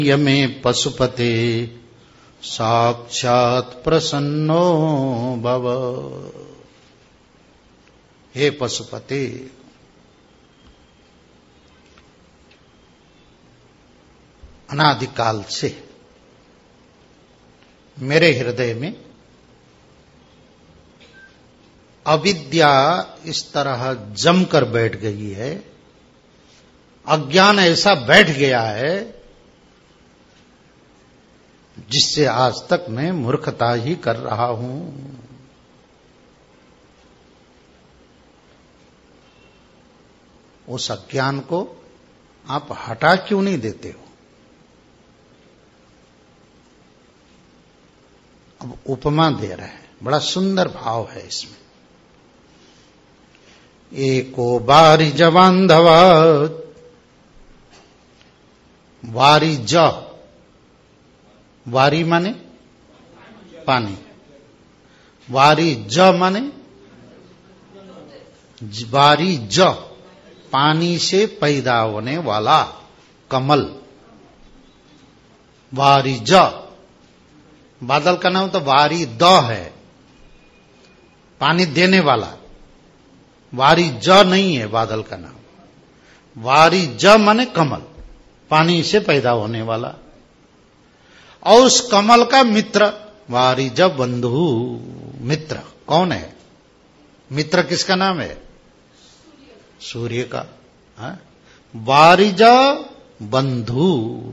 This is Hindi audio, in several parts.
यमे पशुपते साक्षात् प्रसन्नो भव। हे पशुपते, अनादिकाल से मेरे हृदय में अविद्या इस तरह जमकर बैठ गई है, अज्ञान ऐसा बैठ गया है जिससे आज तक मैं मूर्खता ही कर रहा हूं। उस अज्ञान को आप हटा क्यों नहीं देते हो? अब उपमा दे रहे हैं, बड़ा सुंदर भाव है इसमें। एको बारी जबांधवा, वारी ज, वारी माने पानी, वारी ज माने वारी ज, पानी से पैदा होने वाला कमल। वारी ज, बादल का नाम तो वारी द है, पानी देने वाला। वारी ज नहीं है बादल का नाम। वारी ज माने कमल, पानी से पैदा होने वाला। और उस कमल का मित्र वारिज बंधु। मित्र कौन है? मित्र किसका नाम है? सूर्य का। वारिज बंधु।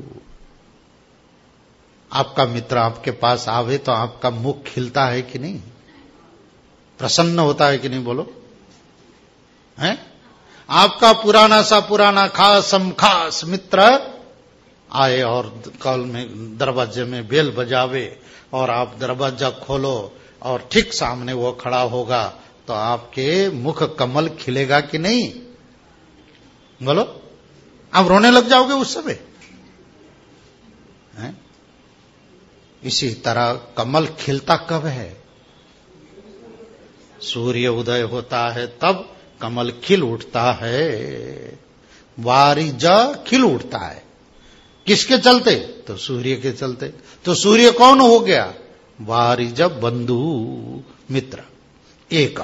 आपका मित्र आपके पास आवे तो आपका मुख खिलता है कि नहीं? प्रसन्न होता है कि नहीं? बोलो है? आपका पुराना सा पुराना खासम खास मित्र आए और कल में दरवाजे में बेल बजावे और आप दरवाजा खोलो और ठीक सामने वो खड़ा होगा तो आपके मुख कमल खिलेगा कि नहीं? बोलो, आप रोने लग जाओगे उस समय। इसी तरह कमल खिलता कब है? सूर्य उदय होता है तब कमल खिल उठता है। वारिज खिल उठता है किसके चलते? तो सूर्य के चलते। तो सूर्य कौन हो गया? वारिज बंधु मित्र। एक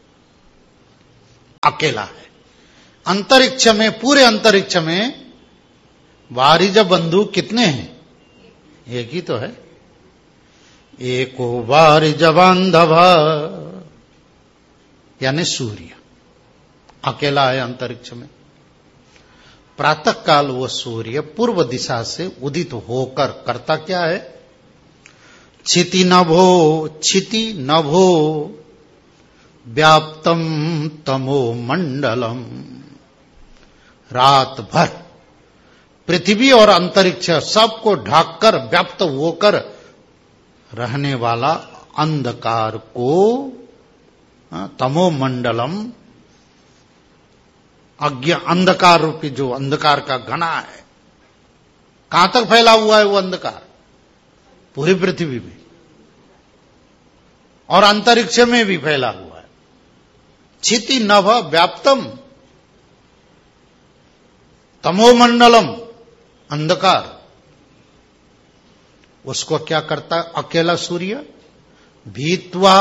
अकेला है अंतरिक्ष में, पूरे अंतरिक्ष में वारिज बंधु कितने हैं? एक ही तो है। एको वारिज बांधव, यानी सूर्य अकेला है अंतरिक्ष में। प्रातः काल वो सूर्य पूर्व दिशा से उदित होकर करता क्या है? क्षिति नभो व्याप्तम तमो मंडलम। रात भर पृथ्वी और अंतरिक्ष सबको ढाककर व्याप्त होकर रहने वाला अंधकार को तमो मंडलम, अंधकार रूपी जो अंधकार का घना है, कहां तक फैला हुआ है वो अंधकार? पूरी पृथ्वी में और अंतरिक्ष में भी फैला हुआ है। क्षिति नभ व्याप्तम तमोमंडलम, अंधकार। उसको क्या करता है अकेला सूर्य? भीत्वा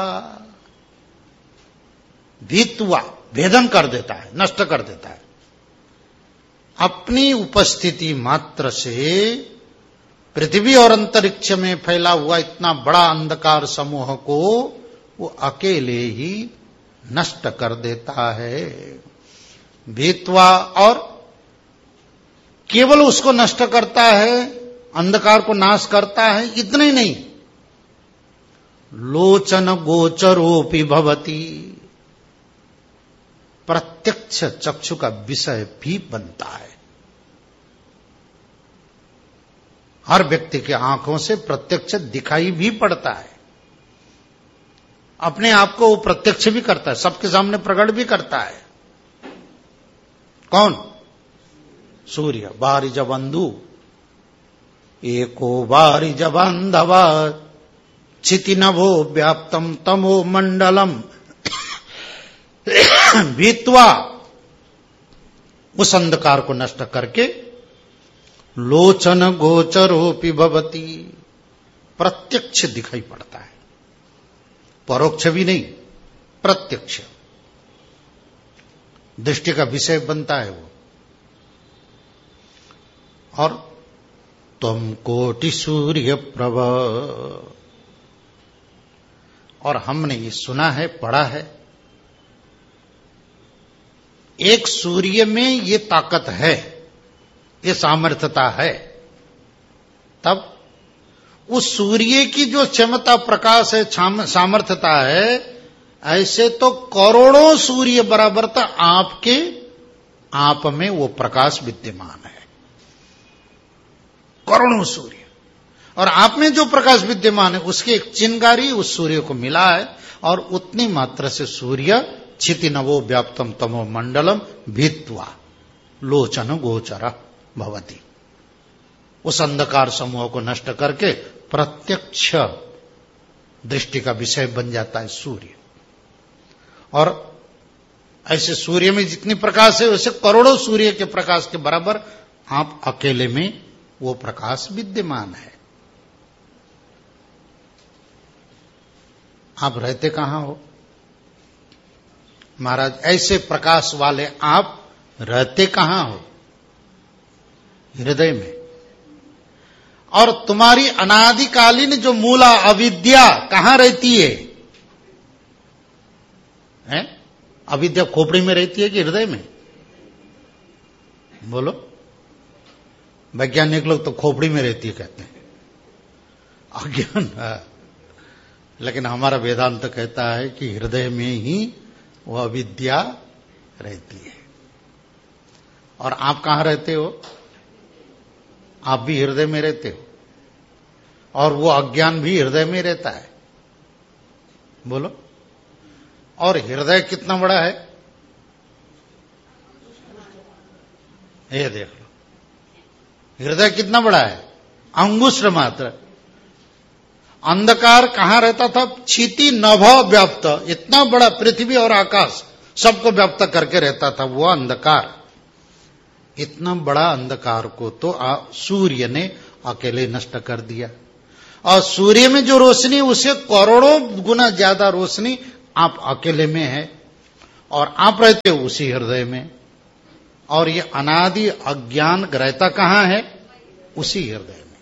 भेदन कर देता है, नष्ट कर देता है। अपनी उपस्थिति मात्र से पृथ्वी और अंतरिक्ष में फैला हुआ इतना बड़ा अंधकार समूह को वो अकेले ही नष्ट कर देता है। भीत्वा, और केवल उसको नष्ट करता है, अंधकार को नाश करता है, इतना ही नहीं, लोचन गोचरोपि भवति, प्रत्यक्ष चक्षु का विषय भी बनता है। हर व्यक्ति के आंखों से प्रत्यक्ष दिखाई भी पड़ता है। अपने आप को वो प्रत्यक्ष भी करता है, सबके सामने प्रकट भी करता है। कौन? सूर्य। वारिज बंधु एको वारिज बांधव क्षिति नभो व्याप्तम तमो मंडलम भीत्वा, उस अंधकार को नष्ट करके लोचन गोचरोपि भवति, प्रत्यक्ष दिखाई पड़ता है, परोक्ष भी नहीं, प्रत्यक्ष दृष्टि का विषय बनता है वो। और त्वं कोटि सूर्य प्रभ, और हमने ये सुना है, पढ़ा है, एक सूर्य में ये ताकत है, ये सामर्थ्यता है, तब उस सूर्य की जो क्षमता, प्रकाश है, सामर्थ्यता है, ऐसे तो करोड़ों सूर्य बराबर तो आपके आप में वो प्रकाश विद्यमान है, करोड़ों सूर्य। और आप में जो प्रकाश विद्यमान है उसकी एक चिंगारी उस सूर्य को मिला है, और उतनी मात्रा से सूर्य क्षिति नवो व्याप्तम तमो मंडलम भित्वा लोचन गोचर भवति, उस अंधकार समूह को नष्ट करके प्रत्यक्ष दृष्टि का विषय बन जाता है सूर्य। और ऐसे सूर्य में जितनी प्रकाश है वैसे करोड़ों सूर्य के प्रकाश के बराबर आप अकेले में वो प्रकाश विद्यमान है। आप रहते कहां हो महाराज? ऐसे प्रकाश वाले आप रहते कहां हो? हृदय में। और तुम्हारी अनादिकालीन जो मूला अविद्या कहां रहती है? अविद्या खोपड़ी में रहती है कि हृदय में? बोलो। वैज्ञानिक लोग तो खोपड़ी में रहती है कहते हैं, अज्ञान है। लेकिन हमारा वेदांत तो कहता है कि हृदय में ही वह अविद्या रहती है। और आप कहां रहते हो? आप भी हृदय में रहते हो, और वो अज्ञान भी हृदय में रहता है। बोलो। और हृदय कितना बड़ा है? ये देख लो, हृदय कितना बड़ा है? अंगुष्ठ मात्र। अंधकार कहां रहता था? क्षिति नभ व्याप्त, इतना बड़ा पृथ्वी और आकाश सबको व्याप्त करके रहता था वो अंधकार। इतना बड़ा अंधकार को तो सूर्य ने अकेले नष्ट कर दिया। और सूर्य में जो रोशनी उससे करोड़ों गुना ज्यादा रोशनी आप अकेले में है, और आप रहते हो उसी हृदय में। और ये अनादि अज्ञान रहता कहां है? उसी हृदय में।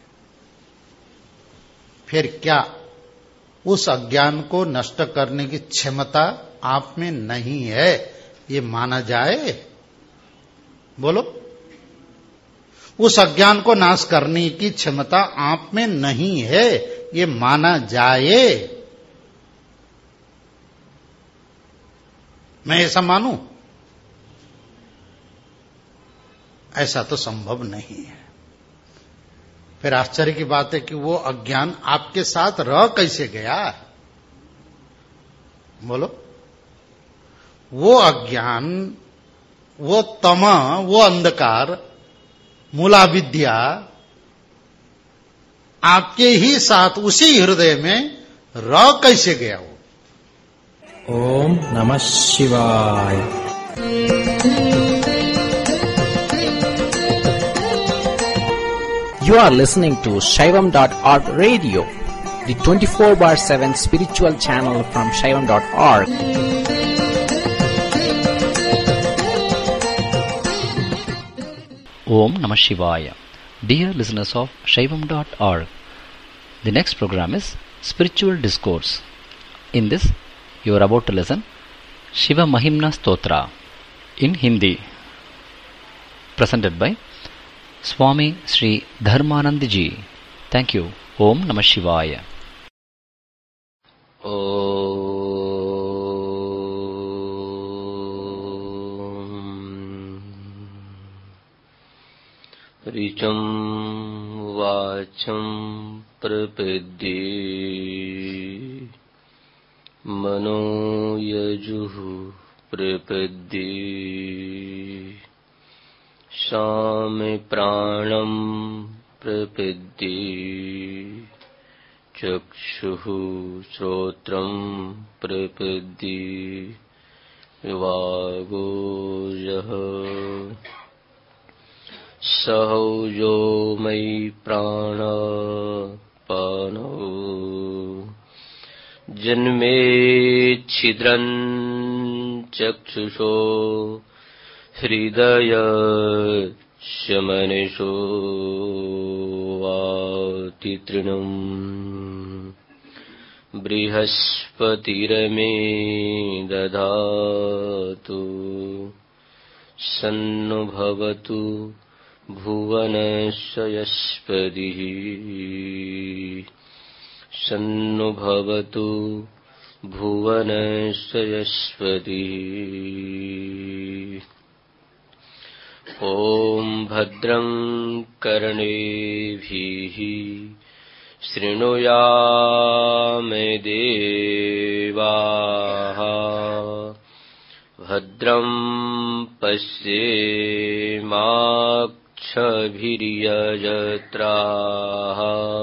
फिर क्या उस अज्ञान को नष्ट करने की क्षमता आप में नहीं है, ये माना जाए? बोलो। उस अज्ञान को नाश करने की क्षमता आप में नहीं है, ये माना जाए? मैं ऐसा मानूं? ऐसा तो संभव नहीं है। फिर आश्चर्य की बात है कि वो अज्ञान आपके साथ रह कैसे गया? बोलो। वो अज्ञान, वो तमा, वो अंधकार, मूला विद्या आपके ही साथ उसी हृदय में रह कैसे गया? वो ओम नमः शिवाय। You are listening to Shaivam.org radio, the 24/7 spiritual channel from Shaivam.org. Om Namah Shivaya. Dear listeners of Shaivam.org, the next program is Spiritual Discourse. In this, you are about to listen Shiva Mahimna Stotra in Hindi, presented by Swami Sri Dharmanand Ji. Thank you. Om Namah Shivaya. ऋचं वाचं प्रपद्ये मनो यजुः प्रपद्ये सामे प्राणं प्रपद्ये चक्षुः श्रोत्रं प्रपद्ये वागोजः सहौजो मयि प्राणपानौ जन्मे छिद्रं चक्षुषो हृदयस्य मनुषो वाति तृणम् बृहस्पतिर्मे दधातु सन्नो भवतु भुवनस्य यस्पतिः सन्नो भवतु भुवनस्य यस्पतिः। ॐ भद्रं कर्णेभिः शृणुयाम देवाः भद्रं पश्येमाक्षभिर्यजत्राः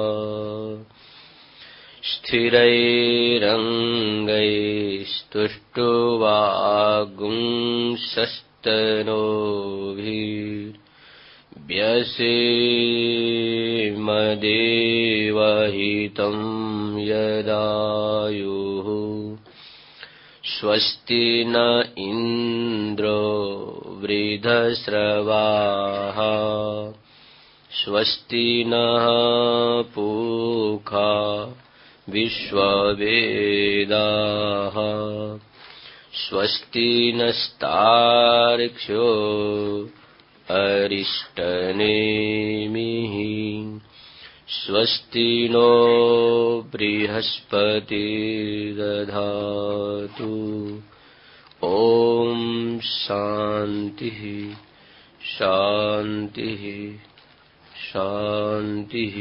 स्थिरैरङ्गैस्तुष्टुवागुंसस्तनूभिर्व्यसेमदेवहितं यदायुः स्वस्ति न इन्द्रो वृद्धश्रवाः स्वस्ति नः पूषा विश्ववेदाः स्वस्ति नस्तार्क्ष्यो अरिष्टनेमिः स्वस्ति नो बृहस्पतिर्दधातु। ॐ शान्तिः शान्तिः शान्तिः।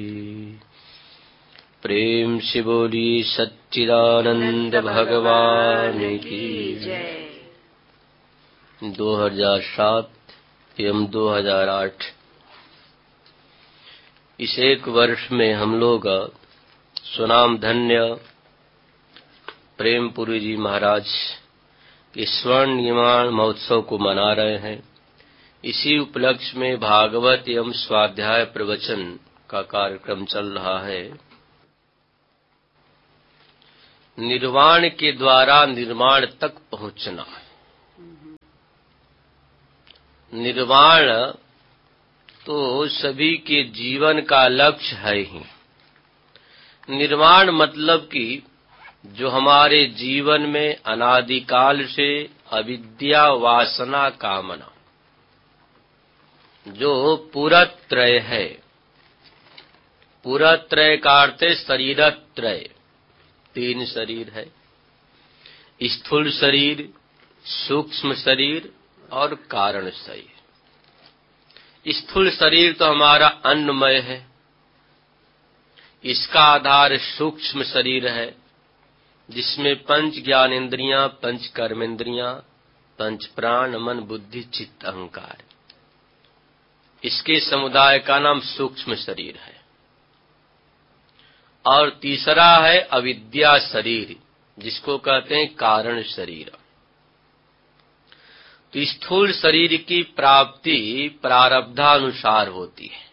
प्रेम से बोली सच्चिदानंद भगवान की जय। 2007 एवं 2008 इस एक वर्ष में हम लोग सुनाम धन्य प्रेमपुरी जी महाराज के स्वर्ण निर्माण महोत्सव को मना रहे हैं। इसी उपलक्ष्य में भागवत एवं स्वाध्याय प्रवचन का कार्यक्रम चल रहा है। निर्वाण के द्वारा निर्माण तक पहुंचना। निर्वाण तो सभी के जीवन का लक्ष्य है ही। निर्वाण मतलब कि जो हमारे जीवन में अनादिकाल से अविद्या वासना कामना जो पुरत्रय है। पुरत्रय का अर्थ शरीरत्रय, 3 शरीर है, स्थूल शरीर, सूक्ष्म शरीर और कारण शरीर। स्थूल शरीर तो हमारा अन्नमय है, इसका आधार सूक्ष्म शरीर है जिसमें 5 ज्ञानेंद्रियां, 5 कर्मेंद्रियां, 5 प्राण, मन, बुद्धि, चित्त, अहंकार, इसके समुदाय का नाम सूक्ष्म शरीर है। और तीसरा है अविद्या शरीर जिसको कहते हैं कारण शरीर। तो स्थूल शरीर की प्राप्ति प्रारब्धानुसार होती है।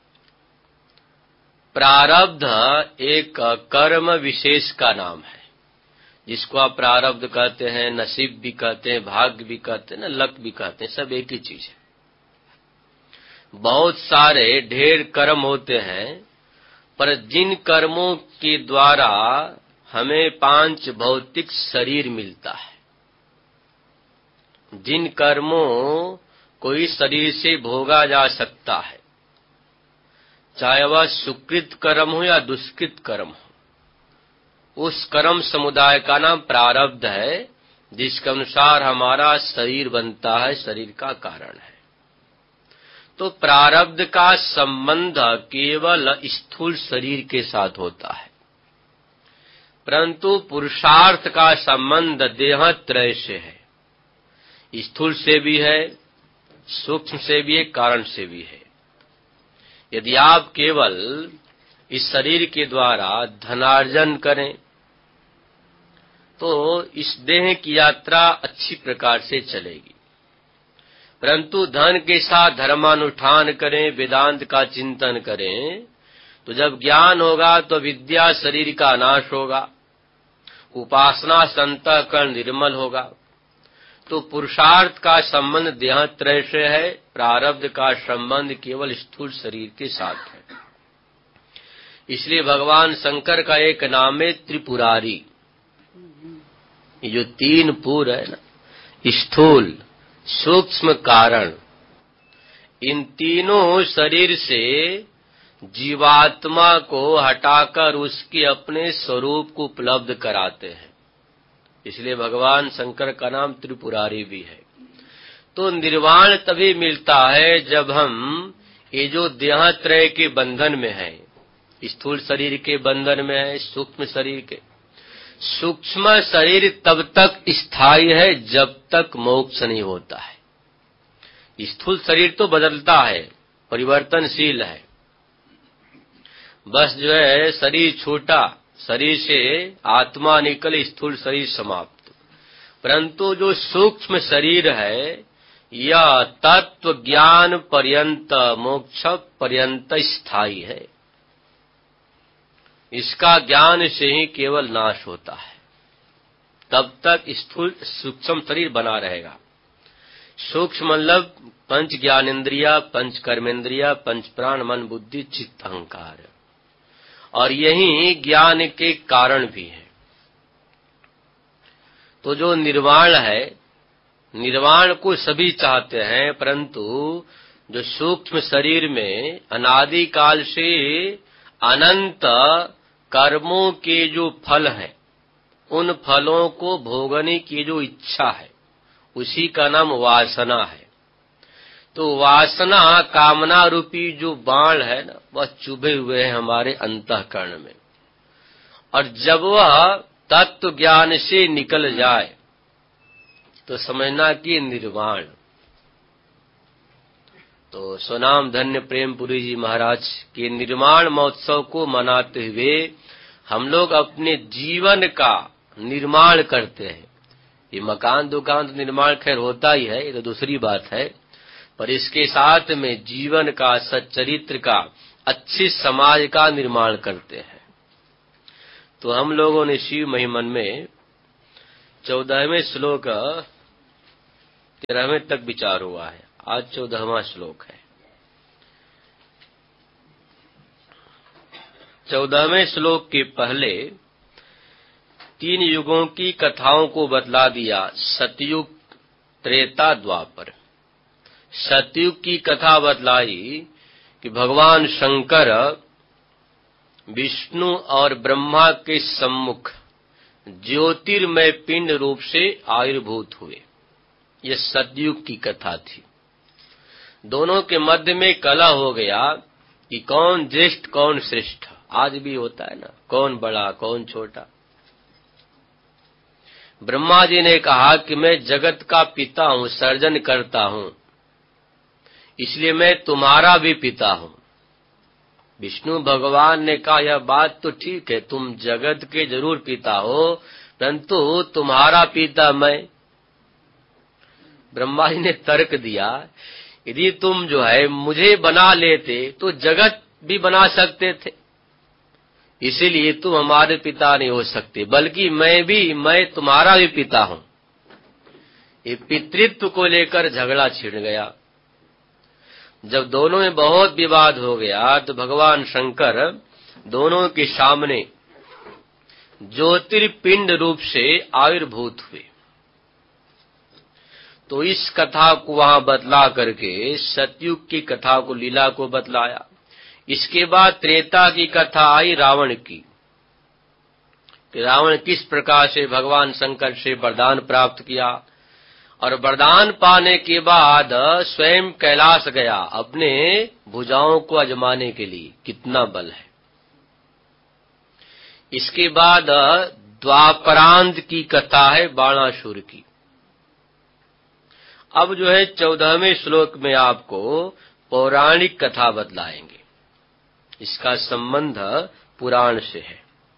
प्रारब्ध एक कर्म विशेष का नाम है जिसको आप प्रारब्ध कहते हैं, नसीब भी कहते हैं, भाग्य भी कहते हैं, लक भी कहते हैं, सब एक ही चीज है। बहुत सारे ढेर कर्म होते हैं पर जिन कर्मों के द्वारा हमें 5 भौतिक शरीर मिलता है, जिन कर्मों को इस शरीर से भोगा जा सकता है, चाहे वह सुकृत कर्म हो या दुष्कृत कर्म हो, उस कर्म समुदाय का नाम प्रारब्ध है जिसके अनुसार हमारा शरीर बनता है, शरीर का कारण है। तो प्रारब्ध का संबंध केवल स्थूल शरीर के साथ होता है, परंतु पुरुषार्थ का संबंध देहत्रय से है। स्थूल से भी है, सूक्ष्म से भी है, कारण से भी है। यदि आप केवल इस शरीर के द्वारा धनार्जन करें तो इस देह की यात्रा अच्छी प्रकार से चलेगी, परंतु धन के साथ धर्मानुष्ठान करें, वेदांत का चिंतन करें, तो जब ज्ञान होगा तो विद्या शरीर का नाश होगा, उपासना से अंतःकरण निर्मल होगा। तो पुरुषार्थ का संबंध देहत्रय से है, प्रारब्ध का संबंध केवल स्थूल शरीर के साथ है। इसलिए भगवान शंकर का एक नाम है त्रिपुरारी। ये जो तीन पुर है ना, स्थूल, सूक्ष्म, कारण, इन तीनों शरीर से जीवात्मा को हटाकर उसके अपने स्वरूप को उपलब्ध कराते हैं। इसलिए भगवान शंकर का नाम त्रिपुरारी भी है। तो निर्वाण तभी मिलता है जब हम ये जो देहत्रय के बंधन में है, स्थूल शरीर के बंधन में है, सूक्ष्म शरीर के, सूक्ष्म शरीर तब तक स्थायी है जब तक मोक्ष नहीं होता है। स्थूल शरीर तो बदलता है, परिवर्तनशील है, बस जो है शरीर छूटा, शरीर से आत्मा निकले, स्थूल शरीर समाप्त। परंतु जो सूक्ष्म शरीर है, यह तत्व ज्ञान पर्यंत, मोक्ष पर्यंत स्थायी है। इसका ज्ञान से ही केवल नाश होता है, तब तक स्थूल सूक्ष्म शरीर बना रहेगा। सूक्ष्म मतलब पंच ज्ञानेन्द्रिया, पंच कर्मेंद्रिया, पंच प्राण, मन, बुद्धि, चित्त, अहंकार, और यही ज्ञान के कारण भी है। तो जो निर्वाण है, निर्वाण को सभी चाहते हैं, परंतु जो सूक्ष्म शरीर में अनादि काल से अनंत कर्मों के जो फल हैं, उन फलों को भोगने की जो इच्छा है, उसी का नाम वासना है। तो वासना कामना रूपी जो बाण है ना, वह चुभे हुए हैं हमारे अंतःकरण में, और जब वह तत्व ज्ञान से निकल जाए तो समझना कि निर्वाण। तो स्वनाम धन्य प्रेमपुरी जी महाराज के निर्माण महोत्सव को मनाते हुए हम लोग अपने जीवन का निर्माण करते हैं। ये मकान दुकान तो निर्माण खैर होता ही है, ये तो दूसरी बात है, पर इसके साथ में जीवन का, सच्चरित्र का, अच्छे समाज का निर्माण करते हैं। तो हम लोगों ने शिव महिमन में 14वें श्लोक 13वें तक विचार हुआ है। आज 14वां श्लोक है। 14वें श्लोक के पहले 3 युगों की कथाओं को बतला दिया, सतयुग, त्रेता, द्वापर। सतयुग की कथा बतलाई कि भगवान शंकर विष्णु और ब्रह्मा के सम्मुख ज्योतिर्मय पिंड रूप से आविर्भूत हुए। यह सतयुग की कथा थी। दोनों के मध्य में कलह हो गया कि कौन ज्येष्ठ कौन श्रेष्ठ। आज भी होता है ना, कौन बड़ा कौन छोटा। ब्रह्मा जी ने कहा कि मैं जगत का पिता हूं, सर्जन करता हूं, इसलिए मैं तुम्हारा भी पिता हूं। विष्णु भगवान ने कहा यह बात तो ठीक है, तुम जगत के जरूर पिता हो, परंतु तुम्हारा पिता मैं। ब्रह्मा जी ने तर्क दिया, यदि तुम जो है मुझे बना लेते तो जगत भी बना सकते थे, इसीलिए तुम हमारे पिता नहीं हो सकते, बल्कि मैं तुम्हारा भी पिता हूं। ये पितृत्व को लेकर झगड़ा छिड़ गया। जब दोनों में बहुत विवाद हो गया तो भगवान शंकर दोनों के सामने ज्योतिर्पिंड रूप से आविर्भूत हुए। तो इस कथा को वहां बतला करके सतयुग की कथा को, लीला को बतलाया। इसके बाद त्रेता की कथा आई रावण की, कि रावण किस प्रकार से भगवान शंकर से वरदान प्राप्त किया, और वरदान पाने के बाद स्वयं कैलाश गया अपने भुजाओं को आजमाने के लिए, कितना बल है। इसके बाद द्वापरांत की कथा है बाणासुर की। अब जो है 14वें श्लोक में आपको पौराणिक कथा बतलाएंगे। इसका संबंध पुराण से है।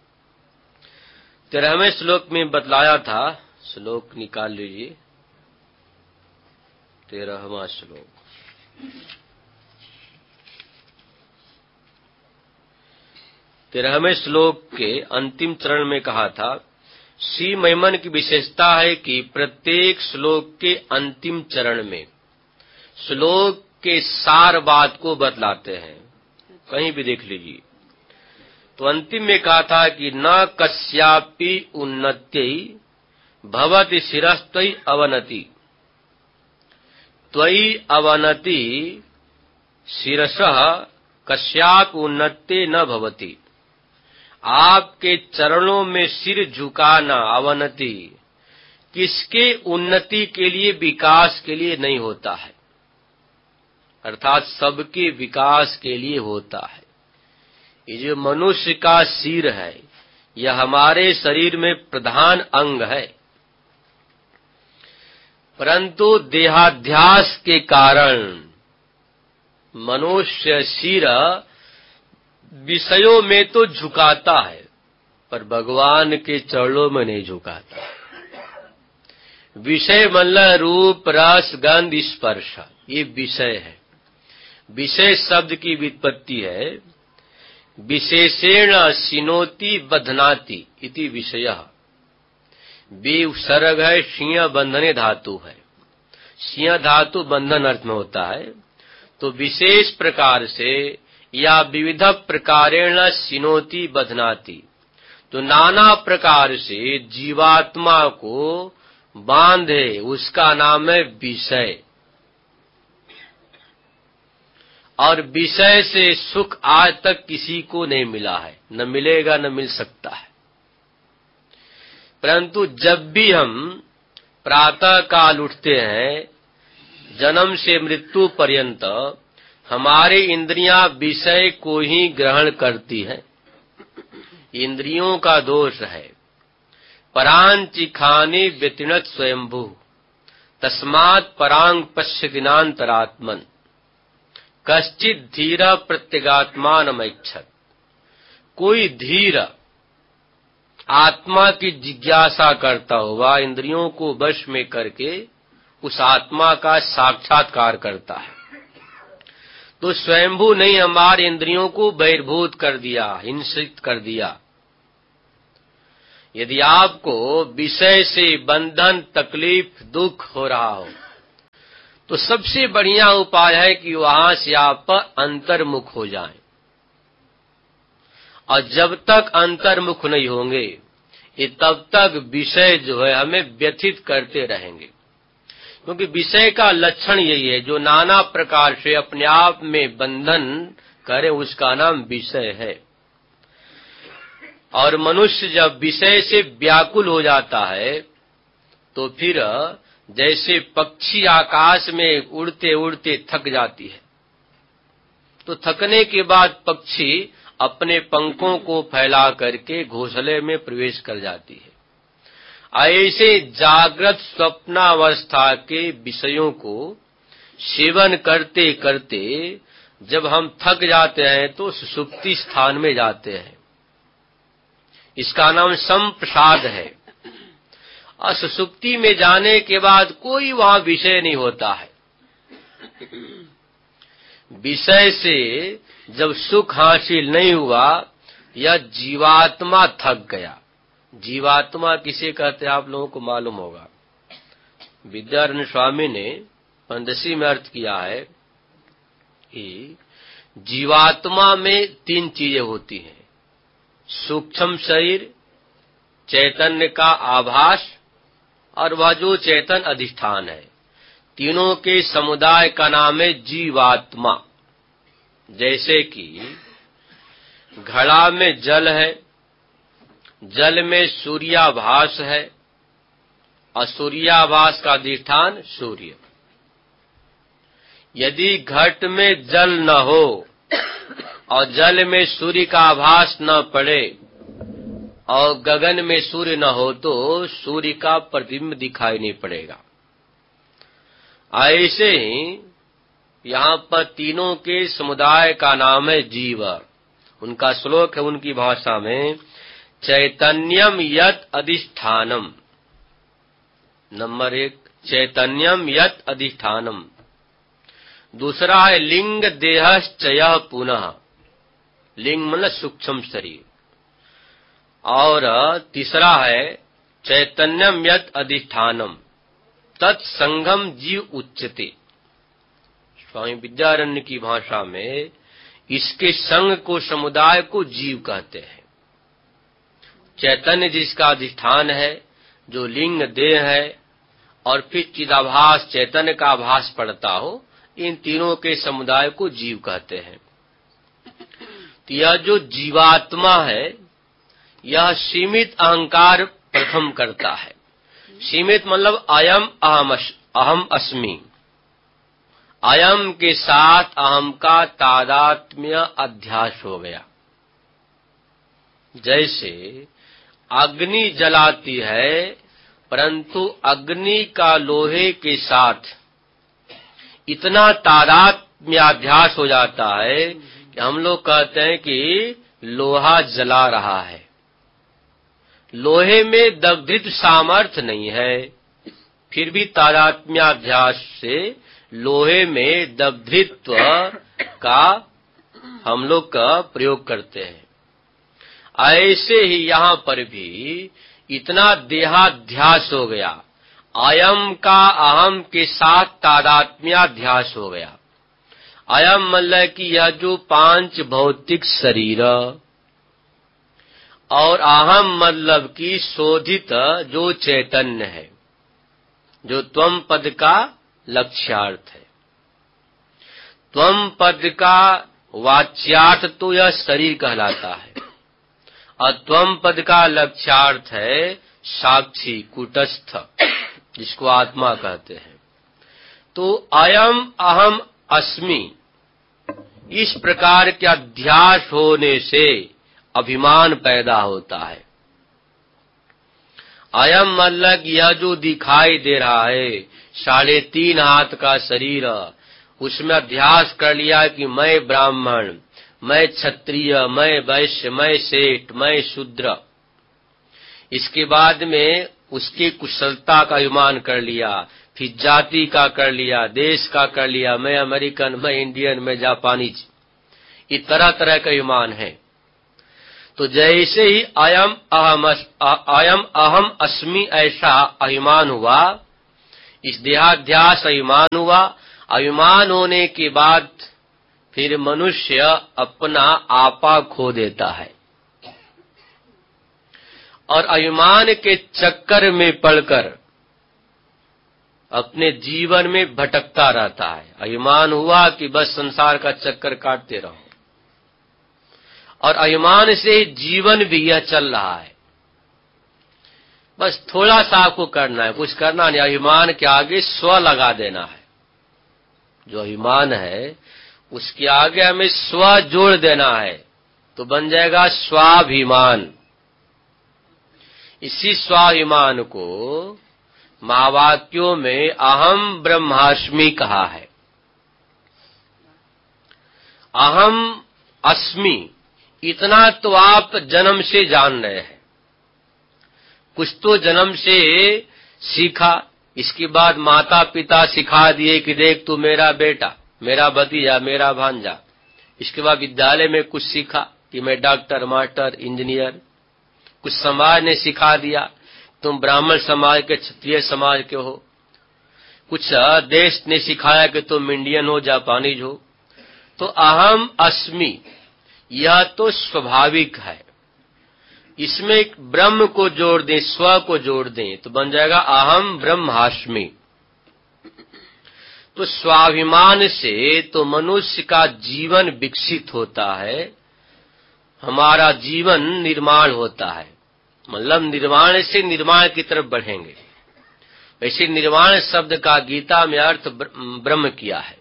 13वें श्लोक में बतलाया था, श्लोक निकाल लीजिए, 13वां श्लोक। 13वें श्लोक के अंतिम चरण में कहा था, श्री महिमन की विशेषता है कि प्रत्येक श्लोक के अंतिम चरण में श्लोक के सार बात को बतलाते हैं। कहीं भी देख लीजिए तो अंतिम में कहा था कि न कस्यापि उन्नत्यै भवति शिरस्त्वयि अवनति, त्वयि अवनति शिरसः कस्यापि उन्नत्यै न भवति। आपके चरणों में सिर झुकाना अवनति किसके उन्नति के लिए, विकास के लिए नहीं होता है, अर्थात सबके विकास के लिए होता है। ये जो मनुष्य का सिर है यह हमारे शरीर में प्रधान अंग है, परंतु देहाध्यास के कारण मनुष्य सिर विषयों में तो झुकाता है पर भगवान के चरणों में नहीं झुकाता। विषय मतलब रूप रस गंध स्पर्श, ये विषय है। विषय शब्द की व्युत्पत्ति है विशेषेण सिनोति बध्नाति इति विषयः। बे उपसर्ग है, सिंह बंधने धातु है। सिंह धातु बंधन अर्थ में होता है। तो विशेष प्रकार से या विविध प्रकारेण सिनोति बध्नाति, तो नाना प्रकार से जीवात्मा को बांधे, उसका नाम है विषय। और विषय से सुख आज तक किसी को नहीं मिला है, न मिलेगा न मिल सकता है। परंतु जब भी हम प्रातः काल उठते हैं, जन्म से मृत्यु पर्यंत हमारी इंद्रियां विषय को ही ग्रहण करती हैं। इंद्रियों का दोष है। परांचिखानि व्यतिणत स्वयंभू तस्मात् परांग पश्य दिनांतरात्मन कश्चित धीर प्रत्यगात्मानमैच्छत्। कोई धीर आत्मा की जिज्ञासा करता हुआ इंद्रियों को वश में करके उस आत्मा का साक्षात्कार करता है। तो स्वयंभू नहीं हमारे इंद्रियों को बहिर्भूत कर दिया, हिंसित कर दिया। यदि आपको विषय से बंधन, तकलीफ, दुख हो रहा हो तो सबसे बढ़िया उपाय है कि वहां से आप अंतर्मुख हो जाएं। और जब तक अंतर्मुख नहीं होंगे ये तब तक विषय जो है हमें व्यथित करते रहेंगे। क्योंकि विषय का लक्षण यही है, जो नाना प्रकार से अपने आप में बंधन करे उसका नाम विषय है। और मनुष्य जब विषय से व्याकुल हो जाता है तो फिर जैसे पक्षी आकाश में उड़ते उड़ते थक जाती है, तो थकने के बाद पक्षी अपने पंखों को फैला करके घोंसले में प्रवेश कर जाती है। ऐसे जागृत स्वप्नावस्था के विषयों को सेवन करते करते जब हम थक जाते हैं तो सुषुप्ति स्थान में जाते हैं। इसका नाम संप्रसाद है। और सुषुप्ति में जाने के बाद कोई वहां विषय नहीं होता है। विषय से जब सुख हासिल नहीं हुआ या जीवात्मा थक गया। जीवात्मा किसे कहते हैं आप लोगों को मालूम होगा। विद्यारण्य स्वामी ने पंदसी में अर्थ किया है कि जीवात्मा में तीन चीजें होती हैं, सूक्ष्म शरीर, चैतन्य का आभास और वह जो चेतन अधिष्ठान है। तीनों के समुदाय का नाम है जीवात्मा। जैसे कि घड़ा में जल है, जल में सूर्याभास है और सूर्याभास का अधिष्ठान सूर्य। यदि घट में जल न हो और जल में सूर्य का आभास न पड़े और गगन में सूर्य न हो तो सूर्य का प्रतिबिंब दिखाई नहीं पड़ेगा। ऐसे ही यहाँ पर तीनों के समुदाय का नाम है जीव। उनका श्लोक है उनकी भाषा में, चैतन्यम यत् अधिष्ठानम। नंबर 1 चैतन्यम यत अधिष्ठानम। दूसरा है लिंग देहश्चयः पुनः, लिंग मतलब सूक्ष्म शरीर। और तीसरा है चैतन्यम यत अधिष्ठानम तत्संगम जीव उच्यते। स्वामी विद्यारण्य की भाषा में इसके संग को, समुदाय को जीव कहते हैं। चैतन्य जिसका अधिष्ठान है, जो लिंग देह है, और फिर चिदाभास चैतन्य का आभास पड़ता हो, इन तीनों के समुदाय को जीव कहते हैं। तो यह जो जीवात्मा है, यह सीमित अहंकार प्रथम करता है। सीमित मतलब अहम अस्मि, अयम के साथ अहम का तादात्म्य अध्यास हो गया। जैसे अग्नि जलाती है, परंतु अग्नि का लोहे के साथ इतना तादात्म्याध्यास हो जाता है कि हम लोग कहते हैं कि लोहा जला रहा है। लोहे में दग्धित सामर्थ्य नहीं है, फिर भी तादात्म्याध्यास से लोहे में दग्धित्व का हम लोग का प्रयोग करते हैं। ऐसे ही यहाँ पर भी इतना देहाध्यास हो गया, अयम का अहम के साथ तादात्म्याध्यास हो गया। अयम मतलब कि यह जो पांच भौतिक शरीर, और अहम मतलब कि शोधित जो चैतन्य है, जो त्वम पद का लक्ष्यार्थ है। त्वम पद का वाच्यार्थ तो यह शरीर कहलाता है, और त्वम पद का लक्ष्यार्थ है साक्षी कूटस्थ, जिसको आत्मा कहते हैं। तो अयम अहम अस्मि, इस प्रकार के अध्यास होने से अभिमान पैदा होता है। अयम मतलब यह जो दिखाई दे रहा है 3.5 हाथ का शरीर, उसमें अध्यास कर लिया कि मैं ब्राह्मण, मैं क्षत्रिय, मैं वैश्य, मैं सेठ, मैं शूद्र। इसके बाद में उसकी कुशलता का अभिमान कर लिया, फिर जाति का कर लिया, देश का कर लिया, मैं अमेरिकन, मैं इंडियन, मैं जापानीज। ये तरह तरह का अभिमान है। तो जैसे ही अयम अहम अस्मि ऐसा अभिमान हुआ, इस देहाध्यास अभिमान हुआ। अभिमान होने के बाद फिर मनुष्य अपना आपा खो देता है, और अभिमान के चक्कर में पड़कर अपने जीवन में भटकता रहता है। अभिमान हुआ कि बस संसार का चक्कर काटते रहो, और अभिमान से जीवन भी यह चल रहा है। बस थोड़ा सा आपको करना है, कुछ करना नहीं, अभिमान के आगे स्व लगा देना है। जो अभिमान है उसके आगे हमें स्व जोड़ देना है, तो बन जाएगा स्वाभिमान। इसी स्वाभिमान को महावाक्यों में अहम ब्रह्मास्मि कहा है। अहम अस्मि इतना तो आप जन्म से जान रहे हैं, कुछ तो जन्म से सीखा, इसके बाद माता पिता सिखा दिए कि देख तू मेरा बेटा, मेरा भतीजा, मेरा भांजा। इसके बाद विद्यालय में कुछ सीखा कि मैं डॉक्टर, मास्टर, इंजीनियर। कुछ समाज ने सिखा दिया तुम ब्राह्मण समाज के, क्षत्रिय समाज के हो। कुछ देश ने सिखाया कि तुम इंडियन हो, जापानीज हो। तो अहम अस्मि यह तो स्वाभाविक है। इसमें एक ब्रह्म को जोड़ दें, स्व को जोड़ दें, तो बन जाएगा अहम ब्रह्मास्मि। तो स्वाभिमान से तो मनुष्य का जीवन विकसित होता है, हमारा जीवन निर्माण होता है। मतलब निर्माण से निर्माण की तरफ बढ़ेंगे। वैसे निर्माण शब्द का गीता में अर्थ ब्रह्म किया है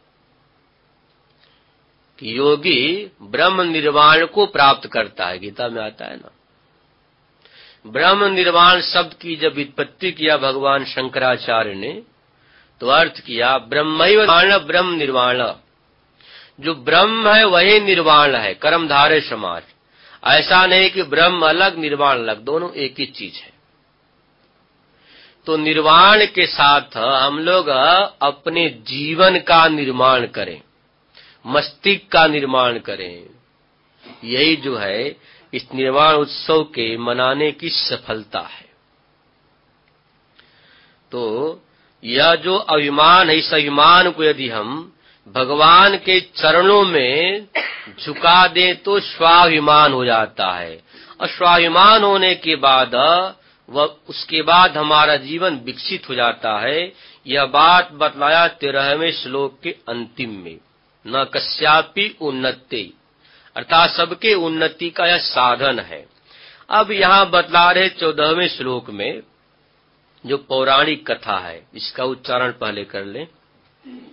कि योगी ब्रह्म निर्वाण को प्राप्त करता है, गीता में आता है ना। ब्रह्म निर्वाण शब्द की जब व्युत्पत्ति किया भगवान शंकराचार्य ने, तो अर्थ किया ब्रह्मैव ब्रह्म निर्वाण। जो ब्रह्म है वही निर्वाण है, कर्मधारय समाज। ऐसा नहीं कि ब्रह्म अलग निर्वाण अलग, दोनों एक ही चीज है। तो निर्वाण के साथ हम लोग अपने जीवन का निर्माण करें, मस्तिष्क का निर्माण करें। यही जो है इस निर्वाण उत्सव के मनाने की सफलता है। तो यह जो अभिमान है, इस अभिमान को यदि हम भगवान के चरणों में झुका दें तो स्वाभिमान हो जाता है, और स्वाभिमान होने के बाद उसके बाद हमारा जीवन विकसित हो जाता है। यह बात बतलाया 13वें श्लोक के अंतिम में, न कस्यापि उन्नति, अर्थात सबके उन्नति का यह साधन है। अब यहाँ बतला रहे 14वें श्लोक में जो पौराणिक कथा है, इसका उच्चारण पहले कर लें।